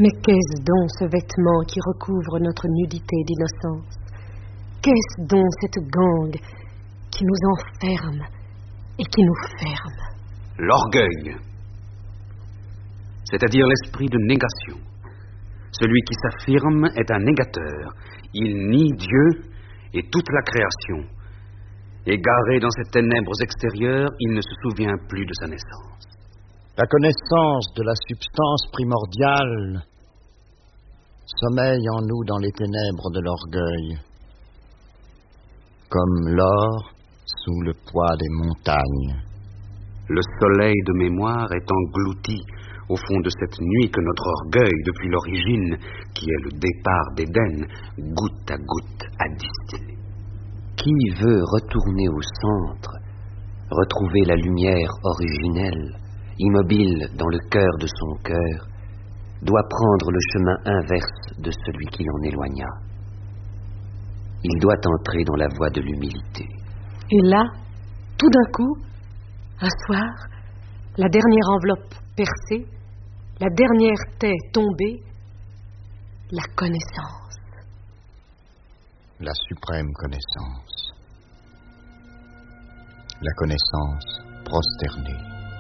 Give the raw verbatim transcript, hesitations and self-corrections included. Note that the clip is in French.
Mais qu'est-ce donc ce vêtement qui recouvre notre nudité d'innocence? Qu'est-ce donc cette gangue qui nous enferme et qui nous ferme? L'orgueil, c'est-à-dire l'esprit de négation. Celui qui s'affirme est un négateur. Il nie Dieu et toute la création. Égaré dans ces ténèbres extérieures, il ne se souvient plus de sa naissance. La connaissance de la substance primordiale sommeille en nous dans les ténèbres de l'orgueil, comme l'or sous le poids des montagnes. Le soleil de mémoire est englouti au fond de cette nuit que notre orgueil, depuis l'origine, qui est le départ d'Éden, goutte à goutte a distillé. Qui veut retourner au centre, retrouver la lumière originelle, immobile dans le cœur de son cœur, doit prendre le chemin inverse de celui qui l'en éloigna. Il doit entrer dans la voie de l'humilité. Et là, tout d'un coup, un soir, la dernière enveloppe percée, la dernière taie tombée, la connaissance. La suprême connaissance. La connaissance prosternée.